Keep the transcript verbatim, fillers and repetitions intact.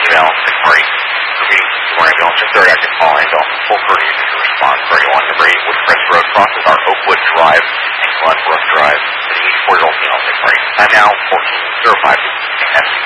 email, six party, repeating two-more ambulance, your third active call ambulance, full courtesy to respond for anyone debris, Woodcrest Road crosses our Oakwood Drive and Glenbrook Drive, to the eighty-four-year-old female, six party. Time now, fourteen oh five, S